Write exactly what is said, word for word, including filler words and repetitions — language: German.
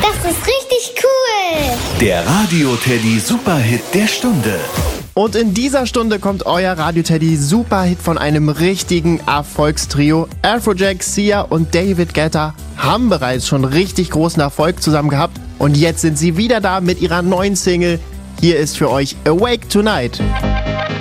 Das ist richtig cool. Der Radio-Teddy Superhit der Stunde. Und in dieser Stunde kommt euer Radio-Teddy Superhit von einem richtigen Erfolgstrio. Afrojack, Sia und David Guetta haben bereits schon richtig großen Erfolg zusammen gehabt. Und jetzt sind sie wieder da mit ihrer neuen Single. Hier ist für euch Awake Tonight.